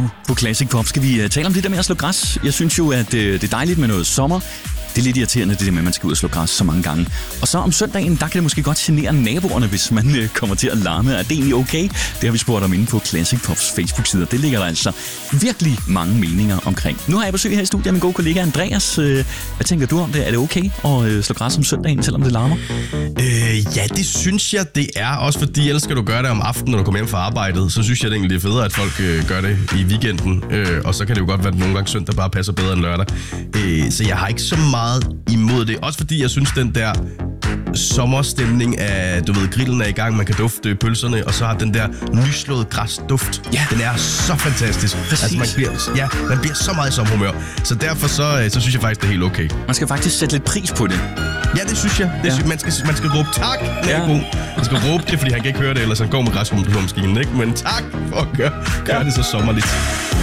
på Classic Pop skal vi tale om det der med at slå græs. Jeg synes jo, at det er dejligt med noget sommer. Det er lidt irriterende, det der med, at man skal ud og slå græs så mange gange. Og så om søndagen, der kan det måske godt genere naboerne, hvis man kommer til at larme. Er det egentlig okay? Det har vi spurgt om inde på Classic Pops Facebook-side. Det ligger der altså virkelig mange meninger omkring. Nu har jeg besøg her i studiet af min gode kollega Andreas. Hvad tænker du om det? Er det okay at slå græs om søndagen, selvom det larmer? Ja, det synes jeg, det er. Også fordi, ellers skal du gøre det om aftenen, når du kommer hjem fra arbejdet. Så synes jeg det egentlig, det er federe, at folk gør det i weekenden. Og så kan det jo godt være, at nogle gange søndag bare passer bedre end lørdag. Så jeg har ikke så meget imod det. Også fordi jeg synes, den der sommerstemning af, du ved, grillen er i gang, man kan dufte pølserne, og så har den der nyslået græsduft. Ja. Den er så fantastisk. Præcis. Altså, man bliver så meget i sommerhumør. Så derfor så synes jeg faktisk, det er helt okay. Man skal faktisk sætte lidt pris på det. Ja, det synes jeg. Man skal råbe tak, nabo. Ja. Man skal råbe det, fordi han kan ikke høre det, ellers han går med græsrummaskinen, ikke? Men tak for at gøre det så sommerligt.